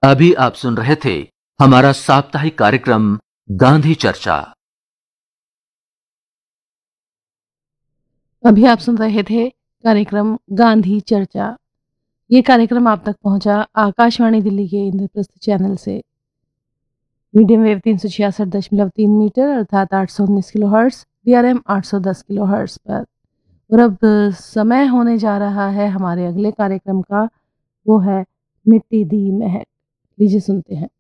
अभी आप सुन रहे थे हमारा साप्ताहिक कार्यक्रम गांधी चर्चा। अभी आप सुन रहे थे कार्यक्रम गांधी चर्चा। ये कार्यक्रम आप तक पहुंचा आकाशवाणी दिल्ली के इंद्रप्रस्थ चैनल से। मीडियम वेव 366.3 मीटर अर्थात 819 kilo hertz, DRM 810 kilo hertz पर। और अब समय होने जा रहा है हमारे अगले कार्यक्रम का, वो है मिट्टी दी महक। लीजिए सुनते हैं।